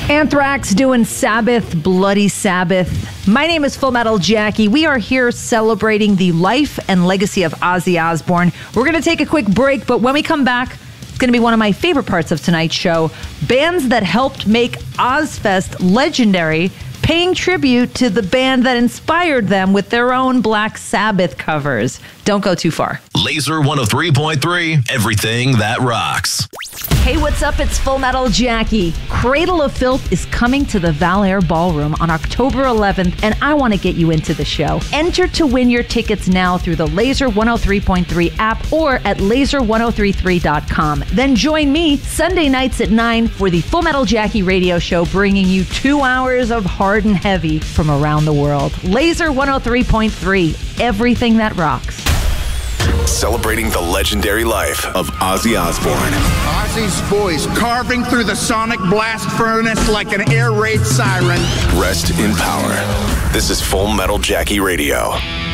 Anthrax doing Sabbath, Bloody Sabbath. My name is Full Metal Jackie. We are here celebrating the life and legacy of Ozzy Osbourne. We're going to take a quick break, but when we come back, it's going to be one of my favorite parts of tonight's show. Bands that helped make Ozfest legendary, paying tribute to the band that inspired them with their own Black Sabbath covers. Don't go too far. Laser 103.3, everything that rocks. Hey, what's up? It's Full Metal Jackie. Cradle of Filth is coming to the Val Air Ballroom on October 11th, and I want to get you into the show. Enter to win your tickets now through the Laser 103.3 app or at laser1033.com. Then join me Sunday nights at 9 for the Full Metal Jackie radio show, bringing you 2 hours of hard and heavy from around the world. Laser 103.3, everything that rocks. Celebrating the legendary life of Ozzy Osbourne. Ozzy's voice carving through the sonic blast furnace like an air raid siren. Rest in power. This is Full Metal Jackie Radio.